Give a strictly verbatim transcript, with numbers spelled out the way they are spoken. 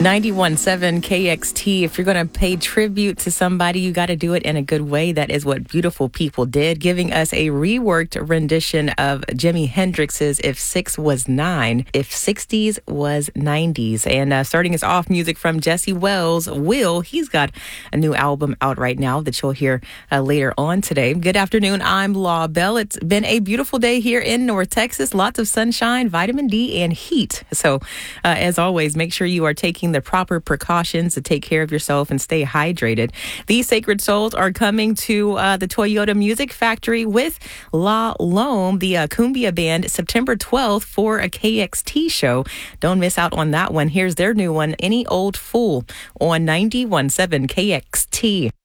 ninety-one point seven K X T. If you're going to pay tribute to somebody, you got to do it in a good way. That is what Beautiful People did, giving us a reworked rendition of Jimi Hendrix's If Six Was Nine, If Sixties Was Nineties. And uh, starting us off, music from Jesse Wells. Will, he's got a new album out right now that you'll hear uh, later on today. Good afternoon. I'm Law Bell. It's been a beautiful day here in North Texas. Lots of sunshine, vitamin D, and heat. So, uh, as always, make sure you are taking the proper precautions to take care of yourself and stay hydrated. These Sacred Souls are coming to uh, the Toyota Music Factory with La Lome, the uh, Cumbia Band, September twelfth for a K X T show. Don't miss out on that one. Here's their new one, Any Old Fool, on ninety-one point seven K X T.